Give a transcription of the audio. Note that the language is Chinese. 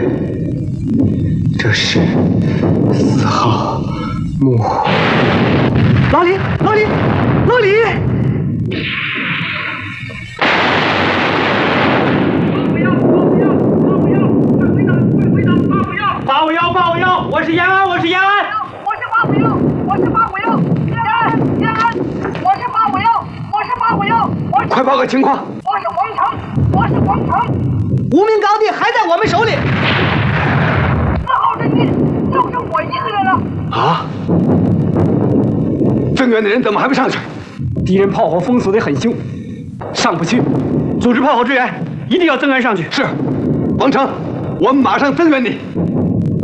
这是4号墓。老李，老李，老李！851，我是延安，我是延安。 我是851，我是851，延安，延安，我是851，我是851， 快报个情况！ 我是皇城，我是皇城。 无名高地还在我们手里。 4号阵地就剩我一个人了。 啊！增援的人怎么还不上去？敌人炮火封锁得很凶，上不去。组织炮火支援，一定要增援上去。是，王成，我们马上增援你。